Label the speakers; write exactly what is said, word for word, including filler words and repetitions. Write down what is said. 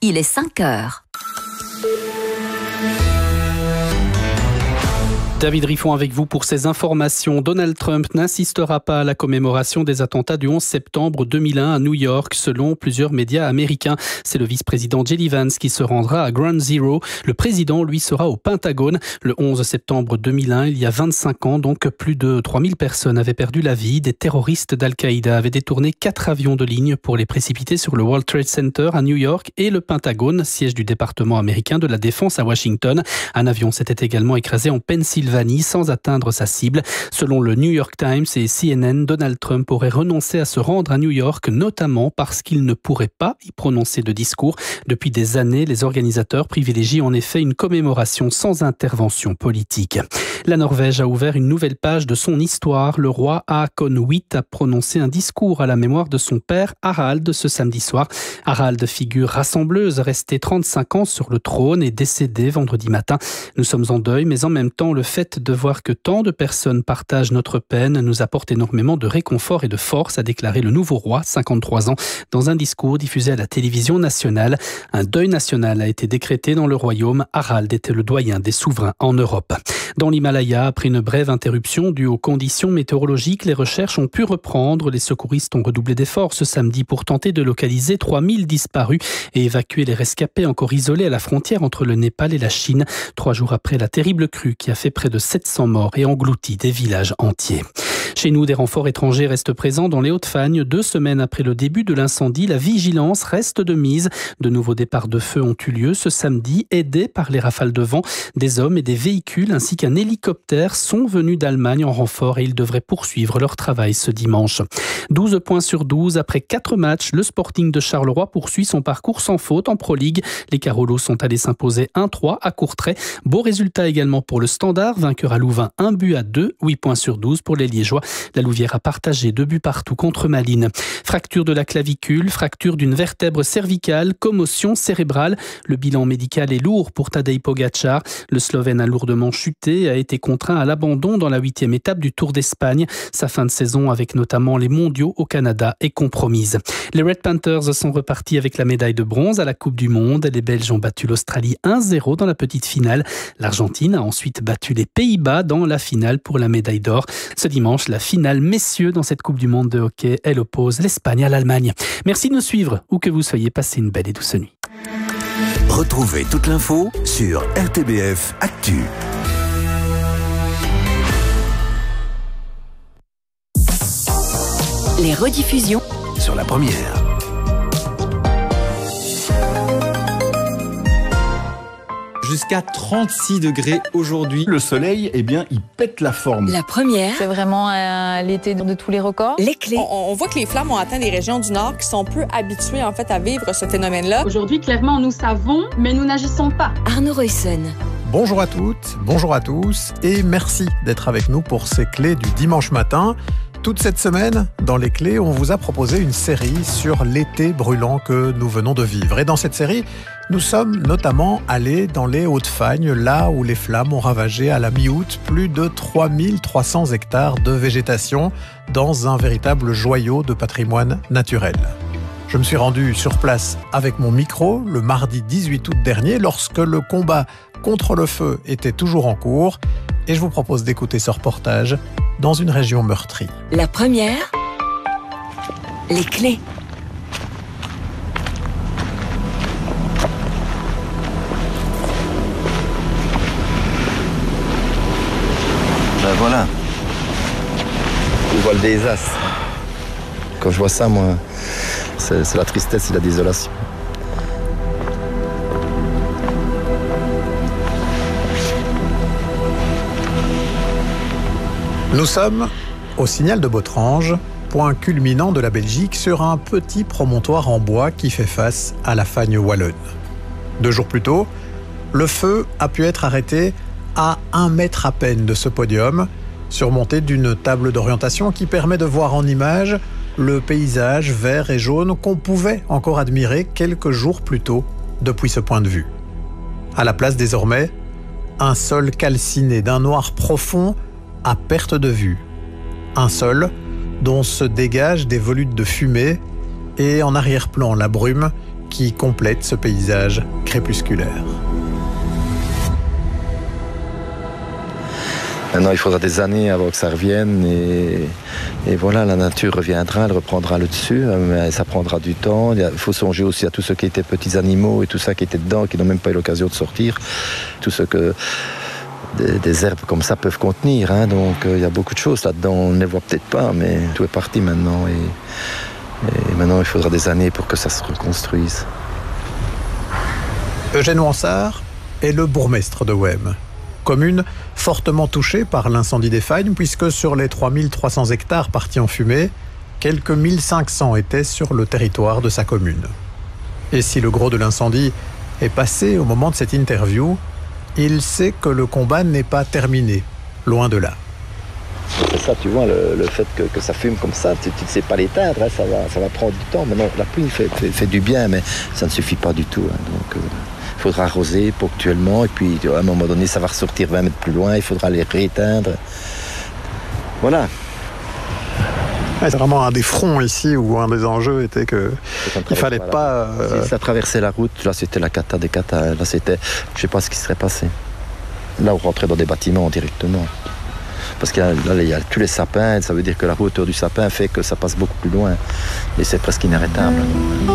Speaker 1: il est cinq heures.
Speaker 2: David Riffon avec vous pour ces informations. Donald Trump n'insistera pas à la commémoration des attentats du onze septembre deux mille un à New York, selon plusieurs médias américains. C'est le vice-président J D Vance qui se rendra à Ground Zero. Le président, lui, sera au Pentagone. Le onze septembre deux mille un, il y a vingt-cinq ans, donc plus de trois mille personnes avaient perdu la vie. Des terroristes d'Al-Qaïda avaient détourné quatre avions de ligne pour les précipiter sur le World Trade Center à New York et le Pentagone, siège du département américain de la Défense à Washington. Un avion s'était également écrasé en Pennsylvanie sans atteindre sa cible. Selon le New York Times et C N N, Donald Trump aurait renoncé à se rendre à New York, notamment parce qu'il ne pourrait pas y prononcer de discours. Depuis des années, les organisateurs privilégient en effet une commémoration sans intervention politique. La Norvège a ouvert une nouvelle page de son histoire. Le roi Haakon huit a prononcé un discours à la mémoire de son père Harald ce samedi soir. Harald, figure rassembleuse, resté trente-cinq ans sur le trône, est décédé vendredi matin. Nous sommes en deuil, mais en même temps, le fait de voir que tant de personnes partagent notre peine nous apporte énormément de réconfort et de force, a déclaré le nouveau roi, cinquante-trois ans, dans un discours diffusé à la télévision nationale. Un deuil national a été décrété dans le royaume. Harald était le doyen des souverains en Europe. Dans l'Himalaya, après une brève interruption due aux conditions météorologiques, les recherches ont pu reprendre. Les secouristes ont redoublé d'efforts ce samedi pour tenter de localiser trois mille disparus et évacuer les rescapés encore isolés à la frontière entre le Népal et la Chine, trois jours après la terrible crue qui a fait près de sept cents morts et englouti des villages entiers. Chez nous, des renforts étrangers restent présents dans les Hauts-de-Fagne. Deux semaines après le début de l'incendie, la vigilance reste de mise. De nouveaux départs de feu ont eu lieu ce samedi, aidés par les rafales de vent. Des hommes et des véhicules ainsi qu'un hélicoptère sont venus d'Allemagne en renfort et ils devraient poursuivre leur travail ce dimanche. douze points sur douze après quatre matchs. Le Sporting de Charleroi poursuit son parcours sans faute en Pro League. Les Carolos sont allés s'imposer un trois à Courtrai. Beau résultat également pour le Standard, vainqueur à Louvain, un but à deux, huit points sur douze pour les Liégeois. La Louvière a partagé deux buts partout contre Malines. Fracture de la clavicule, fracture d'une vertèbre cervicale, commotion cérébrale. Le bilan médical est lourd pour Tadej Pogačar. Le Slovène a lourdement chuté et a été contraint à l'abandon dans la huitième étape du Tour d'Espagne. Sa fin de saison, avec notamment les mondiaux au Canada, est compromise. Les Red Panthers sont repartis avec la médaille de bronze à la Coupe du Monde. Les Belges ont battu l'Australie un zéro dans la petite finale. L'Argentine a ensuite battu les Pays-Bas dans la finale pour la médaille d'or. Ce dimanche, la finale messieurs dans cette Coupe du Monde de hockey, elle oppose l'Espagne à l'Allemagne. Merci de nous suivre, où que vous soyez, passez une belle et douce nuit.
Speaker 3: Retrouvez toute l'info sur R T B F Actu.
Speaker 1: Les rediffusions
Speaker 3: Sur la première.
Speaker 4: Jusqu'à trente-six degrés aujourd'hui.
Speaker 5: Le soleil, eh bien, il pète la forme.
Speaker 1: La première.
Speaker 6: C'est vraiment euh, l'été de tous les records.
Speaker 1: Les clés.
Speaker 7: On, on voit que les flammes ont atteint des régions du Nord qui sont peu habituées en fait à vivre ce phénomène-là.
Speaker 8: Aujourd'hui, clairement, nous savons, mais nous n'agissons pas.
Speaker 1: Arnaud Ruyssen.
Speaker 9: Bonjour à toutes, bonjour à tous et merci d'être avec nous pour ces clés du dimanche matin. Toute cette semaine, dans les clés, on vous a proposé une série sur l'été brûlant que nous venons de vivre. Et dans cette série, nous sommes notamment allés dans les Hauts-de-Fagne, là où les flammes ont ravagé à la mi-août plus de trois mille trois cents hectares de végétation dans un véritable joyau de patrimoine naturel. Je me suis rendu sur place avec mon micro le mardi dix-huit août dernier lorsque le combat contre le feu était toujours en cours et je vous propose d'écouter ce reportage dans une région meurtrie.
Speaker 1: La première, les clés.
Speaker 10: Ben voilà. Je vois le désastre. Quand je vois ça, moi, c'est, c'est la tristesse et la désolation.
Speaker 9: Nous sommes au Signal de Botrange, point culminant de la Belgique, sur un petit promontoire en bois qui fait face à la Fagne wallonne. Deux jours plus tôt, le feu a pu être arrêté à un mètre à peine de ce podium, surmonté d'une table d'orientation qui permet de voir en image le paysage vert et jaune qu'on pouvait encore admirer quelques jours plus tôt depuis ce point de vue. À la place désormais, un sol calciné d'un noir profond à perte de vue. Un sol dont se dégagent des volutes de fumée et en arrière-plan la brume qui complètent ce paysage crépusculaire.
Speaker 10: Maintenant, il faudra des années avant que ça revienne et, et voilà, la nature reviendra, elle reprendra le dessus, mais ça prendra du temps. Il faut songer aussi à tous ceux qui étaient petits animaux et tout ça qui étaient dedans, qui n'ont même pas eu l'occasion de sortir. Tout ce que des, des herbes comme ça peuvent contenir. Hein. Donc, euh, il y a beaucoup de choses là-dedans. On ne les voit peut-être pas, mais tout est parti maintenant. Et, et maintenant, il faudra des années pour que ça se reconstruise.
Speaker 9: Eugène Ouansart est le bourgmestre de Wem. Commune fortement touchée par l'incendie des Fagnes, puisque sur les trois mille trois cents hectares partis en fumée, quelques mille cinq cents étaient sur le territoire de sa commune. Et si le gros de l'incendie est passé au moment de cette interview, il sait que le combat n'est pas terminé, loin de là.
Speaker 10: C'est ça, tu vois, le, le fait que, que ça fume comme ça, tu ne sais pas l'éteindre, hein, ça, va, ça va prendre du temps. Maintenant, la pluie fait, fait, fait du bien, mais ça ne suffit pas du tout. Hein, donc, euh... il faudra arroser ponctuellement et puis à un moment donné ça va ressortir vingt mètres plus loin, il faudra les rééteindre. Voilà.
Speaker 9: Ouais, c'est vraiment un des fronts ici où un des enjeux était que il fallait pas...
Speaker 10: Euh... Si ça traversait la route, là c'était la cata des catas, là c'était... Je sais pas ce qui serait passé. Là on rentrait dans des bâtiments directement. Parce qu'il y a, là, il y a tous les sapins, ça veut dire que la hauteur du sapin fait que ça passe beaucoup plus loin. Et c'est presque inarrêtable.